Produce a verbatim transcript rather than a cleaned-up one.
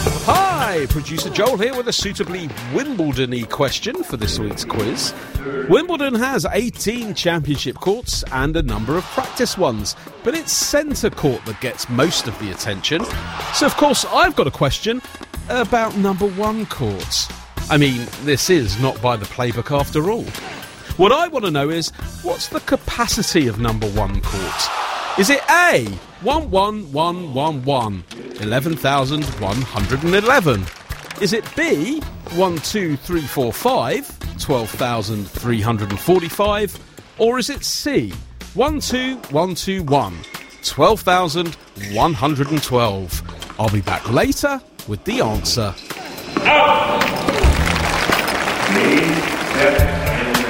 Hi, producer Joel here with a suitably Wimbledon-y question for this week's quiz. Wimbledon has eighteen championship courts and a number of practice ones, but it's centre court that gets most of the attention. So, of course, I've got a question about number one courts. I mean, this is not by the playbook after all. What I want to know is, what's the capacity of number one court? Is it A, one one one one one, eleven thousand one hundred eleven? Is it B, one two three four five, twelve thousand three hundred forty-five? Or is it C, one two one two one, twelve thousand one hundred twelve? I'll be back later with the answer. Out!